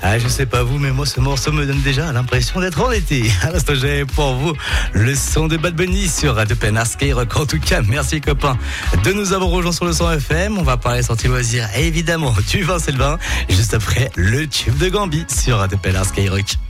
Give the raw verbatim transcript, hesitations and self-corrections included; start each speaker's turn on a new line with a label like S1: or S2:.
S1: Ah, je sais pas vous, mais moi ce morceau me donne déjà l'impression d'être en été. À l'instant, j'ai pour vous le son de Bad Bunny sur Radio Pénard Skyrock. En tout cas, merci copains de nous avoir rejoints sur le cent F M. On va parler sortie loisirs, évidemment, du Vincent Sylvain, juste après le tube de Gambi sur Radio Pénard Skyrock.